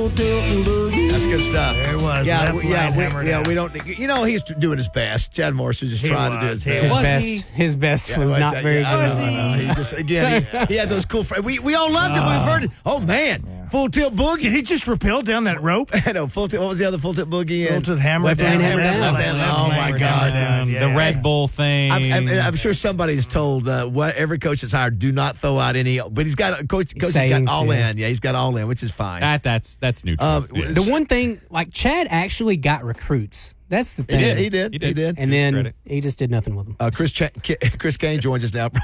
full tilt and boogie. That's good stuff. There it was. Yeah, Left, right, hammer down. we don't. He's doing his best. Chad Morris is just trying to do his best. His best was not very good. He just he had those cool. We all loved it. We've heard it. Oh man, full tilt boogie. Did he just rappel down that rope? I know full tilt. What was the other full tilt boogie? Full tilt hammer Left down. hand, hammer down. Oh my gosh, The Red Bull thing. I'm sure somebody's told every coach that's hired do not throw out any. But he's got coach. He's got all in. Yeah, he's got all in, which is fine. That's neutral. The one thing, like Chad actually got recruits. That's the thing. He did. And then he just did nothing with them. Chris Kane joins us now.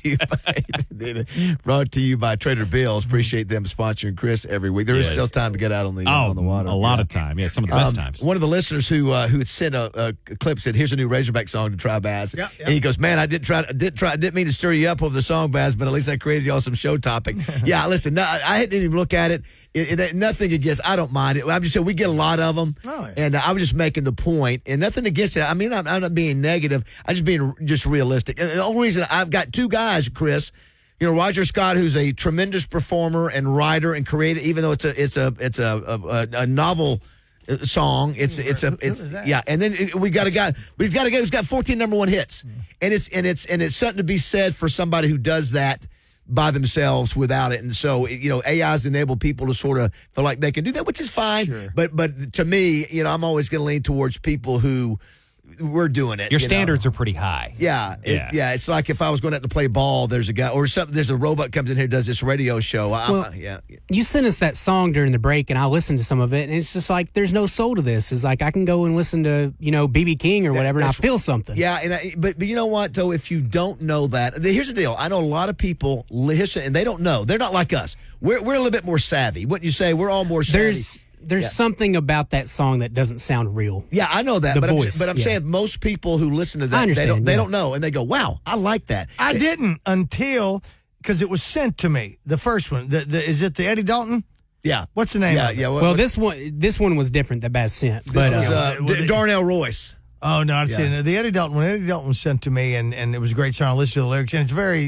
Brought to you by Trader Bill's. Appreciate them sponsoring Chris every week. There is still time to get out on the water. A lot of time. Yeah, some of the best times. One of the listeners who had sent a clip said, "Here's a new Razorback song to try, Baz." Yeah. And he goes, "Man, I didn't mean to stir you up over the song, Baz, but at least I created y'all some show topic." Yeah, listen, no, I didn't even look at it. Nothing against. I don't mind it. I'm just saying we get a lot of them, and I was just making the point, and nothing against it. I mean, I'm not being negative. I'm just being just realistic. And the only reason I've got two guys, Chris, Roger Scott, who's a tremendous performer and writer and creator, even though it's a novel song. And then we got a guy who's got 14 number one hits, and it's something to be said for somebody who does that by themselves without it. And so, AI's enable people to sort of feel like they can do that, which is fine. Sure. But to me, I'm always going to lean towards people who we're doing it. Your standards are pretty high. Yeah. It's like if I was going out to play ball, there's a guy or something. There's a robot comes in here, does this radio show. You sent us that song during the break, and I listened to some of it, and it's just like there's no soul to this. It's like I can go and listen to BB King or whatever, and I feel something. Yeah, but you know what though? If you don't know that, here's the deal. I know a lot of people listen, and they don't know. They're not like us. We're a little bit more savvy. Wouldn't you say? We're all more savvy. There's something about that song that doesn't sound real. Yeah, I know that. The but voice, I'm saying most people who listen to that, they don't know, and they go, "Wow, I like that." I didn't until because it was sent to me. The first one, is it the Eddie Dalton? Yeah. What's the name? Yeah. This one was different that Baz sent, but Darnell Royce. Oh no, I've seen it. The Eddie Dalton. When Eddie Dalton was sent to me, and it was a great song. I listened to the lyrics, and it's very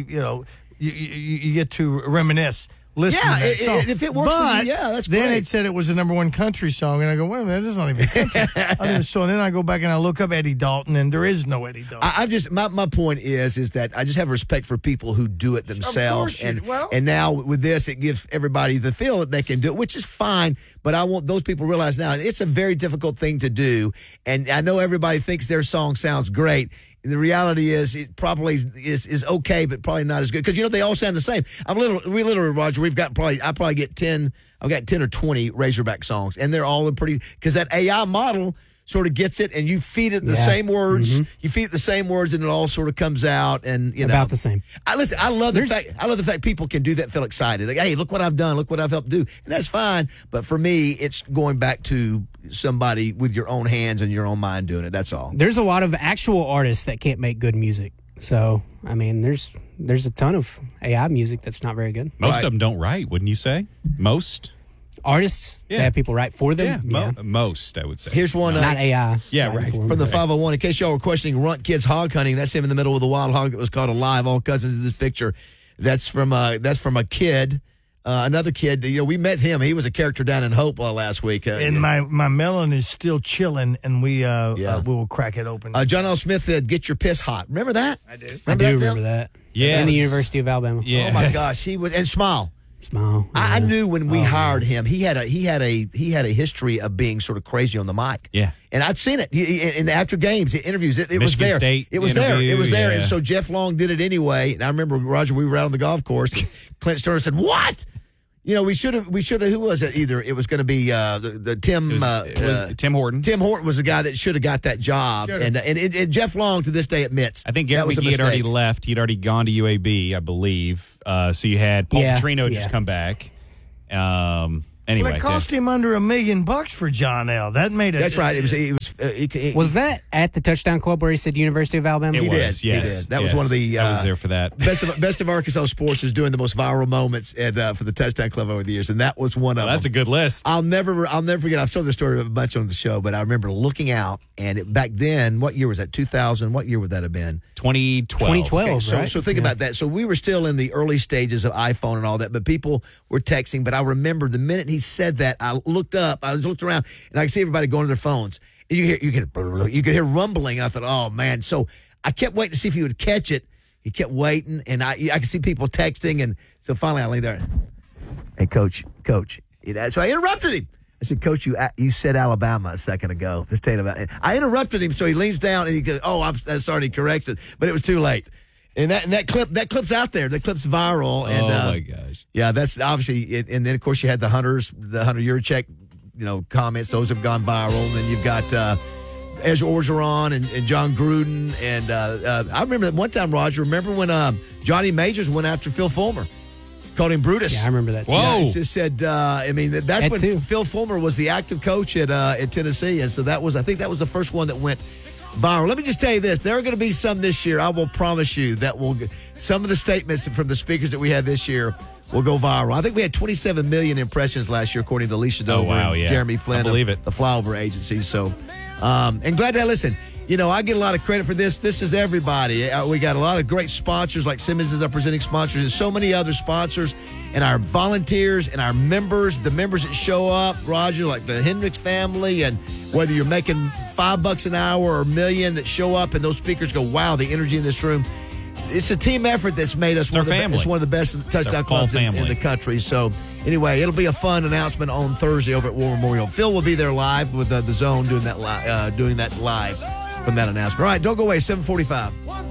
you get to reminisce. Listen to that song. If it works for you, that's great. Then it said it was a number one country song, and I go, wait a minute, that's not even country. So then I go back and I look up Eddie Dalton, and there is no Eddie Dalton. I just my point is that I just have respect for people who do it themselves, and now with this, it gives everybody the feel that they can do it, which is fine. But I want those people to realize now it's a very difficult thing to do, and I know everybody thinks their song sounds great. The reality is, it probably is okay, but probably not as good because they all sound the same. We literally, Roger, I probably get 10. I've got 10 or 20 Razorback songs, and they're all pretty because that AI model sort of gets it, and you feed it the same words. Mm-hmm. You feed it the same words, and it all sort of comes out, and about the same. I love the fact people can do that, feel excited. Like, hey, look what I've done, look what I've helped do, and that's fine. But for me, it's going back to somebody with your own hands and your own mind doing it. That's all. There's a lot of actual artists that can't make good music. So I mean, there's a ton of AI music that's not very good. Most of them don't write, wouldn't you say? Most artists that have people write for them. Most, I would say. Here's one. Not AI. Yeah, right. From the 501. In case y'all were questioning Runt Kids hog hunting, that's him in the middle of the wild hog that was caught alive. All cousins in this picture. That's from a kid. Another kid, we met him. He was a character down in Hope last week. And my melon is still chilling, and we will crack it open. John L. Smith said, "Get your piss hot." Remember that? I do. Remember that. Yeah. In the University of Alabama. Yeah. Oh my gosh, he was and Smile. Smile. Yeah. I knew when we hired him, he had a history of being sort of crazy on the mic. Yeah. And I'd seen it in after games, interviews. It was Michigan there. State It was there. It was there. yeah. And so Jeff Long did it anyway. And I remember, Roger, we were out on the golf course. Clint Sterner said, "What?" We should have. Who was it? Either it was going to be the Tim. It was Tim Horton. Tim Horton was the guy that should have got that job, and Jeff Long to this day admits. I think Garrett McGee had already left. He'd already gone to UAB, I believe. So you had Paul Petrino just come back. Anyway, it cost him under $1 million for John L. That made it. That's right. It was Was that at the Touchdown Club where he said University of Alabama? He did. Yes. He did. That was one of the. I was there for that. Best of Arkansas sports is doing the most viral moments for the Touchdown Club over the years, and that was one of them. That's a good list. I'll never forget. I've told the story a bunch on the show, but I remember looking out, and back then, what year was that? 2000. What year would that have been? 2012. Okay, right? So think about that. So we were still in the early stages of iPhone and all that, but people were texting. But I remember the minute he said that, I looked around, and I could see everybody going to their phones. And you could hear rumbling. I thought, oh man. So I kept waiting to see if he would catch it. He kept waiting, and I could see people texting, and so finally I leaned there. Hey, coach. So I interrupted him. I said, Coach, you said Alabama a second ago. The state of it. I interrupted him, so he leans down and he goes, "Oh, I'm sorry." He corrects it, but it was too late. And that clip's out there. That clip's viral. And, oh my gosh! Yeah, that's obviously. And then of course you had the Hunter Yurachek, comments. Those have gone viral. And then you've got Ezra Orgeron and John Gruden. And I remember that one time, Roger. Remember when Johnny Majors went after Phil Fulmer? Called him Brutus. Yeah, I remember that. Whoa! Yeah, he just said. That's that when too. Phil Fulmer was the active coach at Tennessee, and so I think that was the first one that went viral. Let me just tell you this: there are going to be some this year. I will promise you that some of the statements from the speakers that we had this year will go viral. I think we had 27 million impressions last year, according to Alicia Dover and Jeremy Flynn. I believe of the Flyover Agency. So, and glad to listen. I get a lot of credit for this. This is everybody. We got a lot of great sponsors, like Simmons is our presenting sponsors, and so many other sponsors, and our volunteers and our members, the members that show up, Roger, like the Hendricks family, and whether you're making $5 an hour or $1 million that show up, and those speakers go, wow, the energy in this room. It's a team effort that's made us one of the best touchdown clubs in the country. So, anyway, it'll be a fun announcement on Thursday over at War Memorial. Phil will be there live with the Zone doing that live from that announcement. All right, don't go away. 7:45.